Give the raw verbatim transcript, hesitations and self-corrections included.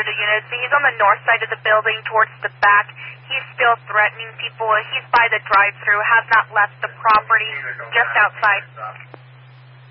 to the unit. So he's on the north side of the building towards the back. He's still threatening people. He's by the drive-thru, has not left the property, just outside.